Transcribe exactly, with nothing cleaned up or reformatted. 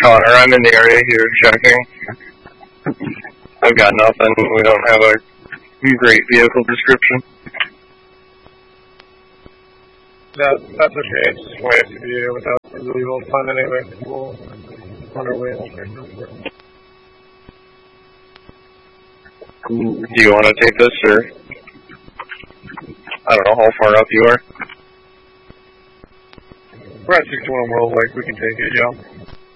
Connor, I'm in the area here checking. I've got nothing. We don't have a great vehicle description. That, that's okay. It's just way to be without the legal fund anyway. We'll on our way. Do you want to take this, or I don't know how far up you are? We're at sixty-one World Lake. We can take it, yeah.